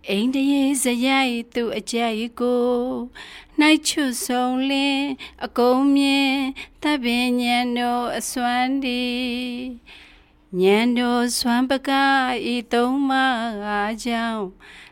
အိန္ဒိယဇယိုက်သူအကြိုက်ကိုနှိုက်ချွတ်ဆုံးလင်းအကုန်မြင်တပ်ပင်ညံတို့အစွမ်းဒီညံတို့စွမ်းပကဤသုံးပါးကြောင့်